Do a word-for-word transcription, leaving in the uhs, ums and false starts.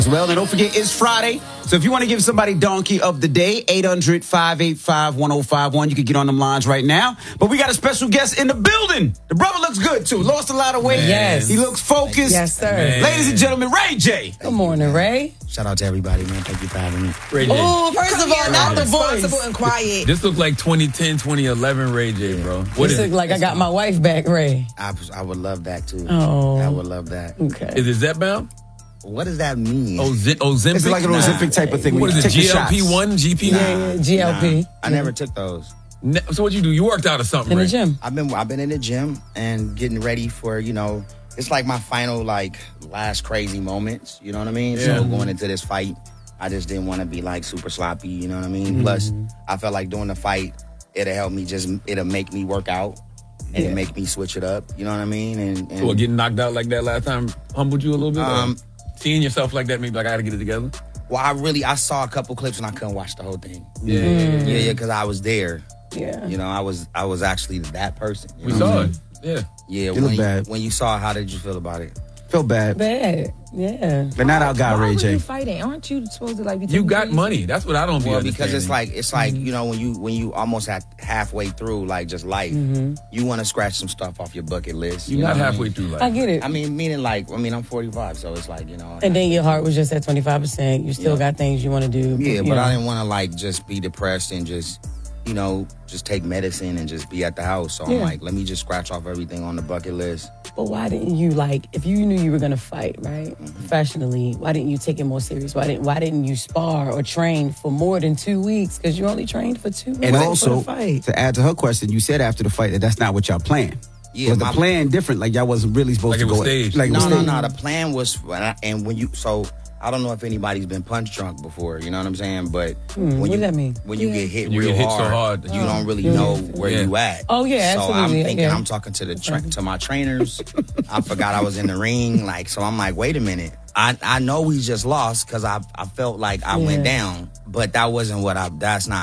as well. And don't forget, it's Friday. So if you want to give somebody Donkey of the Day, eight hundred, five eight five, one oh five one. You can get on them lines right now. But we got a special guest in the building. The brother looks good, too. Lost a lot of weight. Man. Yes. He looks focused. Yes, sir. Man. Ladies and gentlemen, Ray J. Good morning, Ray. Shout out to everybody, man. Thank you for having me. Ray J. Oh, first of all, not the voice. Responsible and quiet. This look like twenty ten, twenty eleven Ray J, bro. What This is look it? like I got my wife back, Ray. I, I would love that, too. Oh. I would love that. Okay. Is it Zepbound? What does that mean? Oh, Z- Ozempic? It's like an Ozempic type of thing. What when is you it, take the G L P shots. one, G P? Yeah, yeah, G L P. Nah, I never took those. Ne- So what you do? You worked out or something, In the Ray? gym. I've been I've been in the gym and getting ready for, you know, it's like my final, like, last crazy moments. You know what I mean? Yeah. So going into this fight, I just didn't want to be, like, super sloppy. You know what I mean? Mm-hmm. Plus, I felt like doing the fight, it'll help me just, it'll make me work out. And Yeah. it make me switch it up. You know what I mean? And, and So what, getting knocked out like that last time humbled you a little bit? Um, Um, Seeing yourself like that, maybe like I gotta get it together? well, I really, I saw a couple clips and I couldn't watch the whole thing. Yeah, yeah, Yeah, yeah. yeah, because I was there. Yeah. You know, I was I was actually that person. you We know saw what it. Yeah. I'm saying? Yeah, You when look you, bad. when you saw it, how did you feel about it? Feel bad. Bad. Yeah. But not our guy, Why Ray were J. you fighting? Aren't you supposed to like be You taking got it easy? money. That's what I don't be Well, because it's understanding. like it's like you know when you when you almost at halfway through like just life, you want to scratch some stuff off your bucket list. You're you not know what I halfway mean? through life. I get it. I mean, meaning like I mean I'm forty-five, so it's like you know. And then your heart was just at twenty-five percent. You still Yeah. got things you want to do. yeah, you but know. I didn't want to like just be depressed and just you know just take medicine and just be at the house. So I'm Yeah. like, let me just scratch off everything on the bucket list. But why didn't you, like, if you knew you were going to fight, right, professionally, why didn't you take it more serious? Why didn't Why didn't you spar or train for more than two weeks? Because you only trained for two weeks And for also, the fight. to add to her question, you said after the fight that that's not what y'all planned. Yeah, was the my- plan different? Like y'all wasn't really supposed Like to it was go staged. Like it No, was no, staged. no. The plan was, and when you, so I don't know if anybody's been punch drunk before. You know what I'm saying? But when what you, does that mean? When you get hit When you real get hit so hard, hard that you you- don't really Yeah. know where Yeah. you at. Oh, yeah, So I'm absolutely, thinking, yeah. I'm talking to the tra- to my trainers. I forgot I was in the ring. Like, so I'm like, wait a minute. I I know we just lost because I I felt like I went Yeah. down, but that wasn't what I. That's not.